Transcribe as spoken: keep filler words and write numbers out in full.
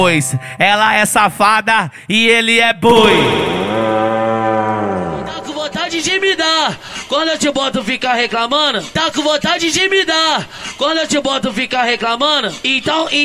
Pois ela é safada e ele é boi. Tá com vontade de me dar, quando eu te boto ficar reclamando. Tá com vontade de me dar, quando eu te boto ficar reclamando. Então